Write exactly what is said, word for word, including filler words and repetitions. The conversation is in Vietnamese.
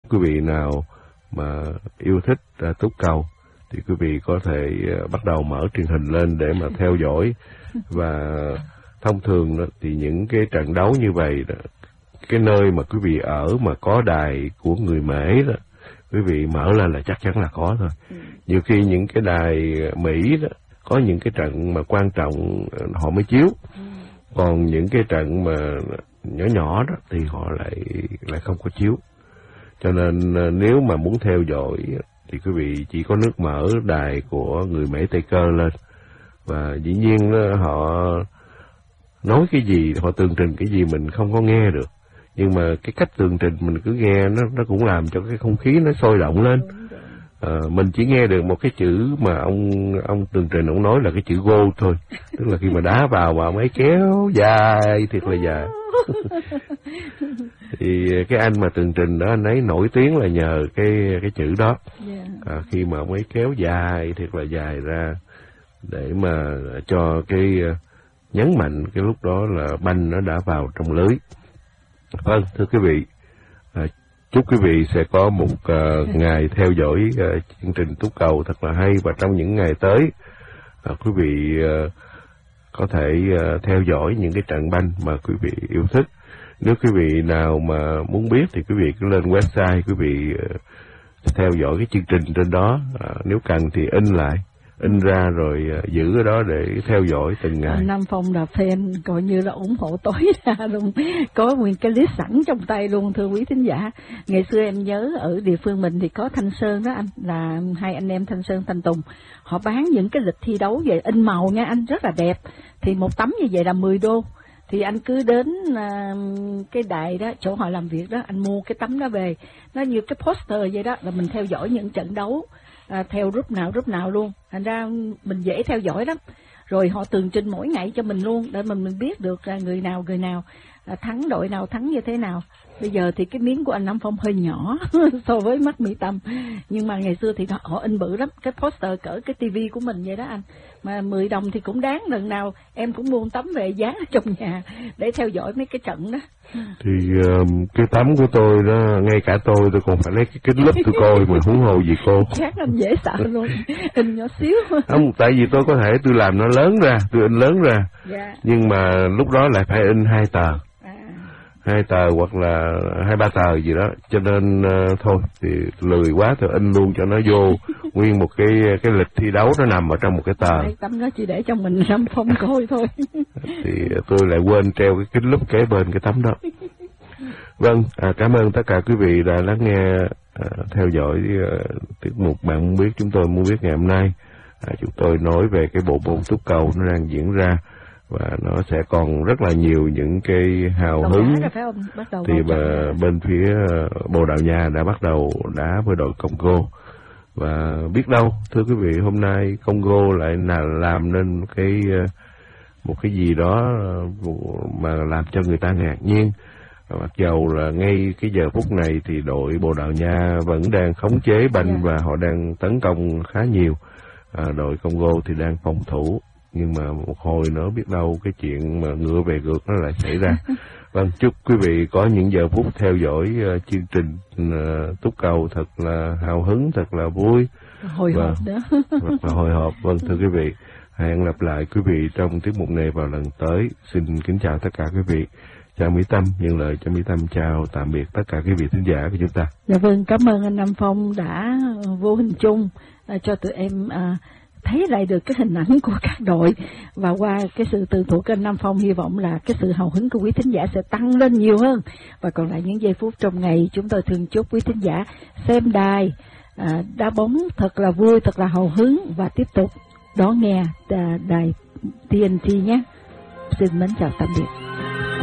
quý vị nào mà yêu thích uh, túc cầu thì quý vị có thể uh, bắt đầu mở truyền hình lên để mà theo dõi. Và thông thường đó, thì những cái trận đấu như vậy đó, cái nơi mà quý vị ở mà có đài của người Mễ đó, quý vị mở lên là chắc chắn là có thôi. Ừ. Nhiều khi những cái đài Mỹ đó có những cái trận mà quan trọng họ mới chiếu. Ừ. Còn những cái trận mà nhỏ nhỏ đó thì họ lại lại không có chiếu. Cho nên nếu mà muốn theo dõi thì quý vị chỉ có nước mở đài của người Mễ Tây Cơ lên. Và dĩ nhiên họ nói cái gì, họ tường trình cái gì mình không có nghe được. Nhưng mà cái cách tường trình mình cứ nghe nó nó cũng làm cho cái không khí nó sôi động lên. À, mình chỉ nghe được một cái chữ mà ông ông tường trình ông nói là cái chữ goal thôi, tức là khi mà đá vào mà ông ấy kéo dài thiệt là dài. Thì cái anh mà tường trình đó, anh ấy nổi tiếng là nhờ cái cái chữ đó. À, khi mà ông ấy kéo dài thiệt là dài ra để mà cho cái nhấn mạnh cái lúc đó là banh nó đã vào trong lưới. Vâng, thưa quý vị, à, chúc quý vị sẽ có một uh, ngày theo dõi uh, chương trình túc cầu thật là hay. Và trong những ngày tới, uh, quý vị uh, có thể uh, theo dõi những cái trận banh mà quý vị yêu thích. Nếu quý vị nào mà muốn biết thì quý vị cứ lên website, quý vị uh, theo dõi cái chương trình trên đó. Uh, nếu cần thì in lại, in ra rồi uh, giữ ở đó để theo dõi từng ngày. Nam Phong là fan coi như là ủng hộ tối ra luôn, có nguyên cái list sẵn trong tay luôn, thưa quý thính giả. Ngày xưa em nhớ ở địa phương mình thì có Thanh Sơn đó anh, là hai anh em Thanh Sơn Thanh Tùng, họ bán những cái lịch thi đấu về in màu nha anh, rất là đẹp. Thì một tấm như vậy là mười đô. Thì anh cứ đến uh, cái đài đó, chỗ họ làm việc đó, anh mua cái tấm đó về, nó như cái poster vậy đó, là mình theo dõi những trận đấu. À, theo group nào group nào luôn, thành ra mình dễ theo dõi lắm. Rồi họ tường trình mỗi ngày cho mình luôn, để mình mình biết được là người nào người nào à, thắng, đội nào thắng như thế nào. Bây giờ thì cái miếng của anh Nam Phong hơi nhỏ so với mắt Mỹ Tâm, nhưng mà ngày xưa thì họ in bự lắm, cái poster cỡ cái tivi của mình vậy đó anh. Mà mười đồng thì cũng đáng, lần nào em cũng mua tấm về dán ở trong nhà để theo dõi mấy cái trận đó. Thì uh, cái tấm của tôi đó, ngay cả tôi tôi còn phải lấy cái kính lúp tôi coi, mà huống hồ gì cô. Chắc anh dễ sợ luôn, in nhỏ xíu. Không, tại vì tôi có thể tôi làm nó lớn ra, tôi in lớn ra. Dạ. Nhưng mà lúc đó lại phải in hai tờ. hai tờ hoặc là hai ba tờ gì đó, cho nên uh, thôi thì lười quá thì in luôn cho nó vô nguyên một cái cái lịch thi đấu nó nằm ở trong một cái tờ. Cái tấm đó chỉ để cho mình Nam Phong coi thôi. Thì tôi lại quên treo cái kính lúp kế bên cái tấm đó. Vâng, à, cảm ơn tất cả quý vị đã lắng nghe à, theo dõi à, tiết mục Bạn Muốn Biết Chúng Tôi Muốn Biết ngày hôm nay. À, chúng tôi nói về cái bộ môn túc cầu nó đang diễn ra, và nó sẽ còn rất là nhiều những cái hào Đầu hứng. Thì mà bên phía Bồ Đào Nha đã bắt đầu đá với đội Congo. Và biết đâu, thưa quý vị, hôm nay Congo lại là làm nên cái một cái gì đó mà làm cho người ta ngạc nhiên. Mặc dầu là ngay cái giờ phút này thì đội Bồ Đào Nha vẫn đang khống chế banh, yeah. và họ đang tấn công khá nhiều. À, đội Congo thì đang phòng thủ. Nhưng mà một hồi nữa biết đâu cái chuyện mà ngựa về ngược nó lại xảy ra. Vâng, chúc quý vị có những giờ phút theo dõi uh, chương trình uh, túc cầu thật là hào hứng, thật là vui. Hồi hộp đó. Và hồi hộp. Vâng, thưa quý vị, hẹn gặp lại quý vị trong tiết mục này vào lần tới. Xin kính chào tất cả quý vị. Chào Mỹ Tâm, nhân lời cho Mỹ Tâm chào tạm biệt tất cả quý vị thính giả của chúng ta. Dạ vâng, cảm ơn anh Nam Phong đã vô hình chung uh, cho tụi em uh, thấy lại được cái hình ảnh của các đội, và qua cái sự tường thuật của anh Nam Phong, hy vọng là cái sự hào hứng của quý thính giả sẽ tăng lên nhiều hơn. Và còn lại những giây phút trong ngày, chúng tôi thường chúc quý thính giả xem đài à, đá bóng thật là vui, thật là hào hứng, và tiếp tục đón nghe đài tê en tê nhé. Xin mến chào tạm biệt.